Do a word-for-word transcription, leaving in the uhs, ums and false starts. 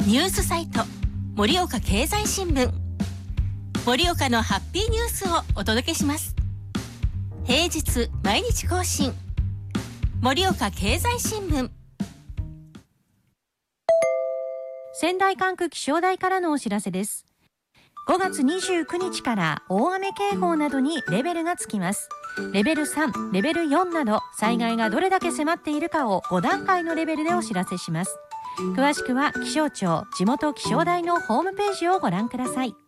ニュースサイト盛岡経済新聞、盛岡のハッピーニュースをお届けします。平日毎日更新、盛岡経済新聞。 仙台管区気象台からのお知らせです。ごがつにじゅうくにちから大雨警報などにレベルがつきます。レベルさん、レベルよんなど災害がどれだけ迫っているかをごだんかいのレベルでお知らせします。詳しくは気象庁地元気象台のホームページをご覧ください。